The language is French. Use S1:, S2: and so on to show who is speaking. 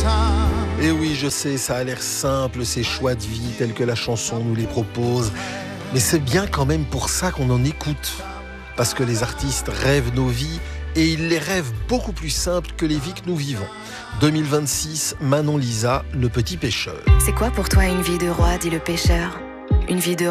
S1: Et oui, je sais, ça a l'air simple, ces choix de vie tels que la chanson nous les propose. Mais c'est bien quand même pour ça qu'on en écoute. Parce que les artistes rêvent nos vies et ils les rêvent beaucoup plus simples que les vies que nous vivons. 2026, Manon Lisa, Le Petit Pêcheur.
S2: C'est quoi pour toi une vie de roi, dit le pêcheur? Une vie de